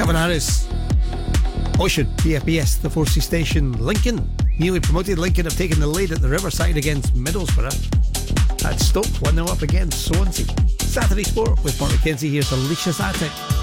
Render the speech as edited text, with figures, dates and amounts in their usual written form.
Gavin Harris. Ocean, PFBS, the Forsey Station. Lincoln, newly promoted Lincoln have taken the lead at the Riverside against Middlesbrough. At Stoke, 1-0 up against Swansea. Saturday Sport with Mark McKenzie. Here's Alicia Zatek.